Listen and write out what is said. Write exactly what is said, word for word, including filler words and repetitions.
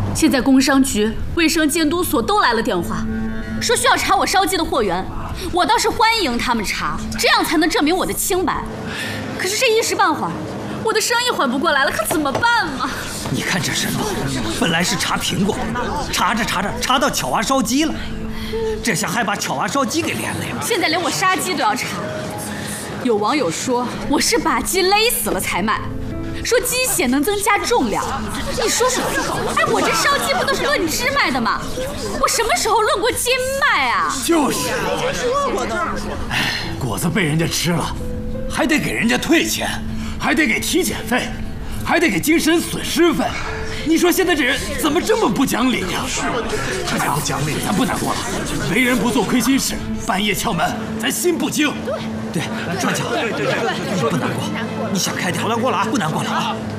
现在工商局、卫生监督所都来了电话，说需要查我烧鸡的货源。我倒是欢迎他们查，这样才能证明我的清白。可是这一时半会儿，我的生意缓不过来了，可怎么办嘛？ 你看这申报，本来是查苹果，查着查着查到巧娃烧鸡了，这下还把巧娃烧鸡给连累了。 现在连我杀鸡都要查。有网友说我是把鸡勒死了才卖。 说鸡血能增加重量，你说说，哎，我这烧鸡不都是论只卖的吗？我什么时候论过斤卖啊？ 就是，说过的。哎，果子被人家吃了，还得给人家退钱，还得给体检费，还得给精神损失费。你说现在这人怎么这么不讲理呀？是，这家不讲理，咱不难过了。为人不做亏心事，半夜敲门，咱心不惊。 对，川桥，对对对，你不难过，你想开点，不难过了啊，不难过了啊。